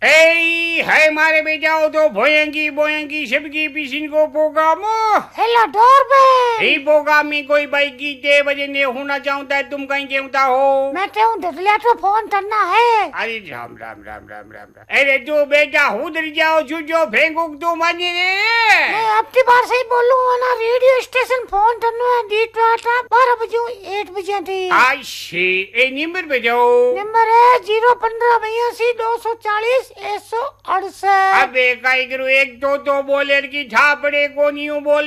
है मारे बेटा तो भोयंगी बोयंगी सबकी पिसिन को पोगामो हेलो डोरबे ही पोगाम में कोई बाइक की 3 बजे ने होना चाहता है। तुम कहीं कहता हो मैं तो फोन करना है। अरे राम राम राम राम राम राम। अरे तू बेटा उधर जाओ जो फेंकू तू मानी रे। मैं आपकी बार से ही बोलूँ ना रेडियो स्टेशन फोन करना है। डीट 12 बजे 8 बजे थी। आशी ए नंबर पे जाओ। नंबर है 01582 240 168। अबे काई करू एक तो बोले की छापड़े को नहीं बोल